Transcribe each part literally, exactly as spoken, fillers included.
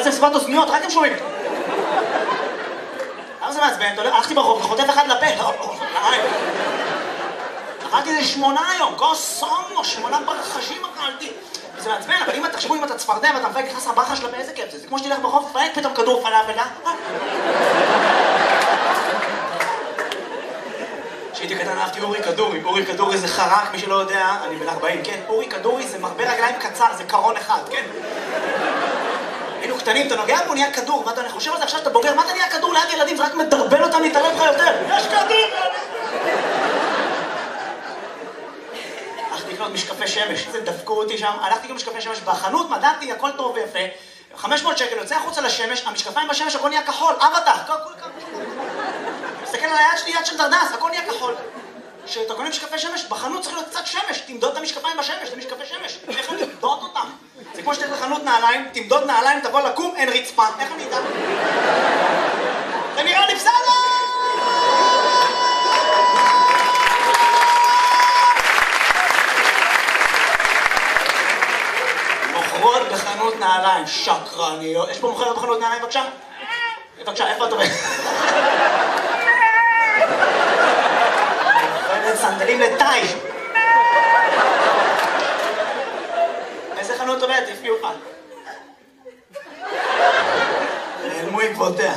זה מסיבת אוזניות, רק הם שומעים. למה זה מעצבן? הלכתי ברחוב וחוטף אחד לפה. אכלתי איזה שמונה היום, קוסומו, שמונה ברחשים אכלתי. וזה מעצבן, אבל אם תחשבו אם אתה צפרדע ואתה מפייק נכנס הברחה שלה באיזה כיף זה. זה כמו שתלך ברחוב ופייק פתאום כדור פלאפל, אה? כשהייתי קטן אהבתי אורי כדורי. אורי כדורי זה חרק, מי שלא יודע, אני בן ארבעים, כן? אורי כדורי זה מרבה רגליים קצר, זה קרון אחד, כן? היינו קטנים, אתה נוגע בו, נהיה כדור. מה אתה, אני חושב על זה עכשיו שאתה בוגר, מה אתה נהיה כדור ליד ילדים? זה רק מדרבן אותם להתערב לך יותר. יש כדור! הלכתי לקנות משקפי שמש, זה דפקו אותי שם. הלכתי לקנות משקפי שמש בחנות, מדעתי, הכל טוב ויפה. חמש מאות שקל, יוצא החוצה לשמש, המשקפיים בשמש, הכל נהיה כחול, אבטח. מסתכל על היד שלי, יד של דרדס, הכל נהיה כחול. כשאתה קונה משקפי שמש, בחנות צריך להיות קצת שמש, תמדוד את המשקפיים בשמש, זה משקפי שמש. איך אני תמדוד אותם? זה כמו שתלך לחנות נעליים, תמדוד נעליים, תבוא לקום, אין רצפה. איך אני אדע? זה נראה לי בסדר! מוכרות בחנות נעליים, שקרניות. יש פה מוכרת בחנות נעליים, בבקשה? בבקשה, איפה את עובדת? סנדלים לטאי. איזה חנות עובדת? הפגיעו לך. נעלמו עקבותיה.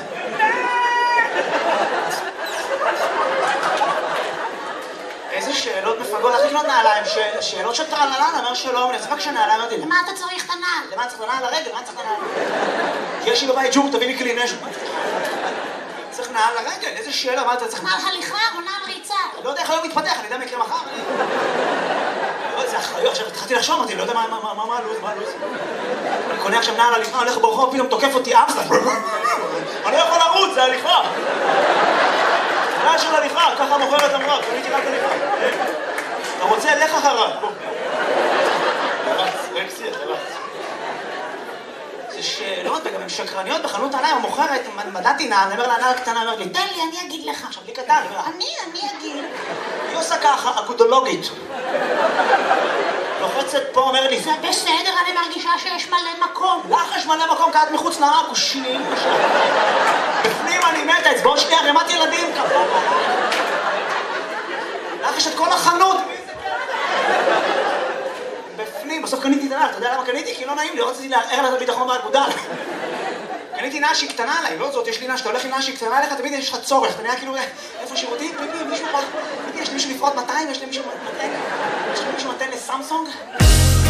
איזה שאלות מפגות. איך לקנות נעליים? שאלות של טרללן, אומר שלום, אני אצבק שנעליים אותי. למה אתה צריך את הנעל? למה צריך את הנעל לרגל? למה צריך את הנעל? יש לי בבית ג'וק, תביא לי כלי נשק. צריך נעל לרגל? איזה שאלה? מה אתה צריך? נעל הליכה או נעל ריצה? אני לא יודע איך היום מתפתח, אני יודע מה יקרה מחר. זה אחריות, עכשיו התחלתי לחשוב אותי, לא יודע מה הלו"ז, מה הלו"ז. אני קונה עכשיו נעל הליכה, הולך ברחוב, פתאום תוקף אותי אמסטר. אני לא יכול לרוץ, זה הליכה. נעל של הליכה, ככה מוכרת אמרה, קניתי רק הליכה. אתה רוצה, לך אחריו. תרץ, רקסי, תרץ. זה שאלות, וגם הן שקרניות בחנות נעליים, המוכרת, מדעתי נעל, אני אומר לה נעל קטנה, אומר לי, תן לי, אני אגיד לך. עכשיו, לי קטן, אני, אני אגיד. היא עושה ככה, אגודולוגית. לוחצת פה, אומר לי, זה בסדר, אני מרגישה שיש מלא מקום. לך יש מלא מקום, כעת מחוץ לעכושים. בפנים אני מתה, אצבעות שלי ערימת ילדים, כפור. לך יש את כל החנות. בפנים, בסוף קניתי את הנעל, אתה יודע למה קניתי? כי לא נעים לי, רציתי לערער לה את הביטחון באגודל. קניתי נעל שהיא קטנה עליי, לא זאת, יש לי נעל, שאתה הולך עם נעל שהיא קטנה עליך, תמיד יש לך צורך, אתה נראה כאילו, איפה שירותים? תמיד מישהו פה, יש לי מישהו לפרוט מאתיים, יש לי מישהו מתן, יש לי מישהו מתן לסמסונג?